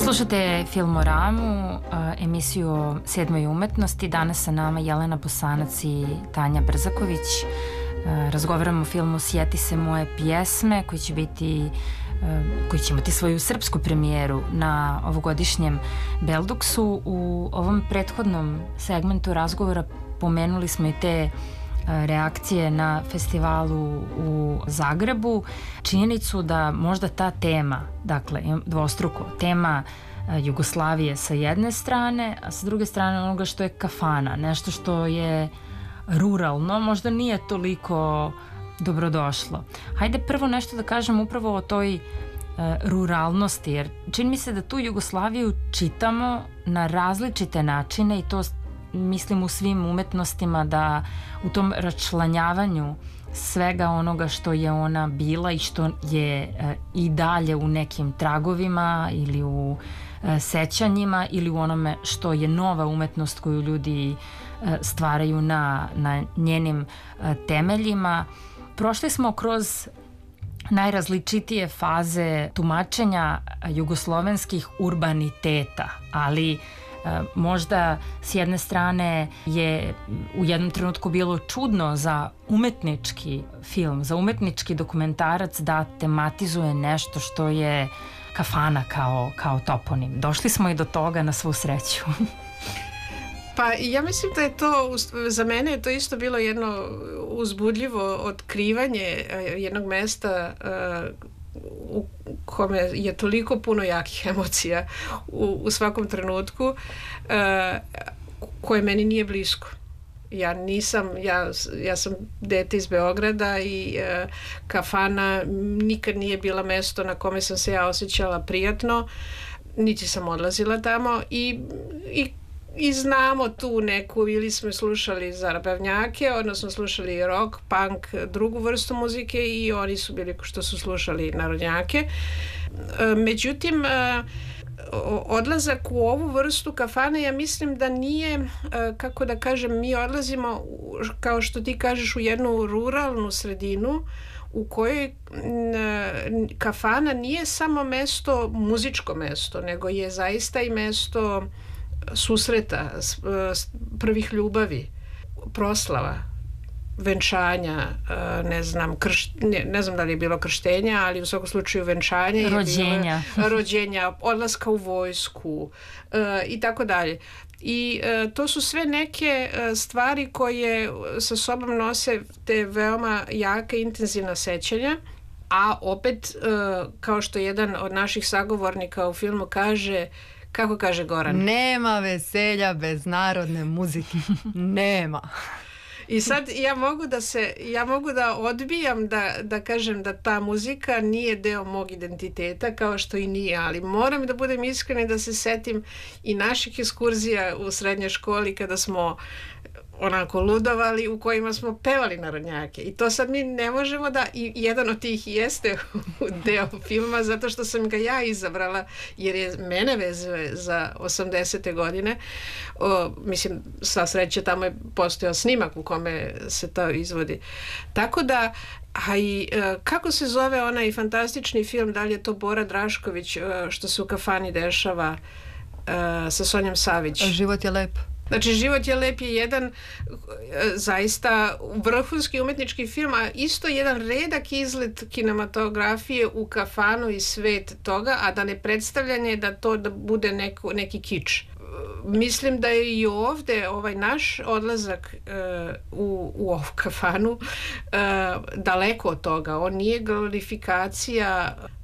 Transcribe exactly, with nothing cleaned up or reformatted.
Slušate Filmoramu, emisiju o sedmoj umetnosti. Danas sa nama Jelena Bosanac i Tanja Brzaković. Razgovaramo o filmu Sjeti se moje pjesme, koji će biti koji će imati svoju srpsku premijeru na ovogodišnjem Belduksu. U ovom prethodnom segmentu razgovora pomenuli smo i te reakcije na festivalu u Zagrebu, činjenicu da možda ta tema, dakle dvostruko, tema Jugoslavije sa jedne strane, a sa druge strane onoga što je kafana, nešto što je ruralno, možda nije toliko dobrodošlo. Hajde prvo nešto da kažem upravo o toj e, ruralnosti, jer čini mi se da tu Jugoslaviju čitamo na različite načine i to mislim u svim umetnostima, da u tom račlanjavanju svega onoga što je ona bila i što je e, i dalje u nekim tragovima ili u e, sećanjima ili u onome što je nova umetnost koju ljudi e, stvaraju na, na njenim e, temeljima. Prošli smo kroz najrazličitije faze tumačenja jugoslovenskih urbaniteta, ali možda s jedne strane je u jednom trenutku bilo čudno za umetnički film, za umetnički dokumentarac da tematizuje nešto što je kafana kao, kao toponim. Došli smo i do toga, na svu sreću. Pa ja mislim da je to, za mene je to isto bilo jedno uzbudljivo otkrivanje jednog mesta u kome je toliko puno jakih emocija u, u svakom trenutku, uh, koje meni nije blisko. Ja nisam, ja, ja sam dete iz Beograda i uh, kafana nikad nije bila mesto na kome sam se ja osjećala prijatno, niti sam odlazila tamo i, i I znamo tu neku, ili smo slušali zarabavnjake, odnosno slušali rock, punk, drugu vrstu muzike, i oni su bili što su slušali narodnjake. Međutim, odlazak u ovu vrstu kafane, ja mislim da nije, kako da kažem, mi odlazimo, kao što ti kažeš, u jednu ruralnu sredinu u kojoj kafana nije samo mesto, muzičko mesto, nego je zaista i mesto susreta, prvih ljubavi, proslava, venčanja, ne znam, krš, ne, ne znam da li je bilo krštenja, ali u svakom slučaju venčanja, rođenja, bilo, rođenja, odlaska u vojsku i tako dalje. I e, to su sve neke e, stvari koje sa sobom nose te veoma jaka i intenzivna sećanja, a opet, e, kao što jedan od naših sagovornika u filmu kaže, kako kaže Goran? Nema veselja bez narodne muzike. Nema. I sad ja mogu da se, ja mogu da odbijam da, da kažem da ta muzika nije deo mog identiteta, kao što i nije, ali moram da budem iskrena i da se setim i naših ekskurzija u srednjoj školi kada smo onako ludovali, u kojima smo pevali narodnjake. I to sad mi ne možemo da, i jedan od tih jeste deo filma, zato što sam ga ja izabrala, jer je mene vezuje za osamdesete godine. O, mislim, sva sreća, tamo je postojao snimak u kome se to izvodi. Tako da, a i e, kako se zove onaj fantastični film, da li je to Bora Drašković, e, što se u kafani dešava, e, sa Sonjom Savić? Život je lep. Znači, Život je lep je jedan zaista vrhunski umetnički film, a isto jedan redak izlet kinematografije u kafanu i svet toga, a da ne predstavljanje da to da bude neko, neki kič. Mislim da je i ovde ovaj naš odlazak uh, u, u ovu kafanu uh, daleko od toga. On nije glorifikacija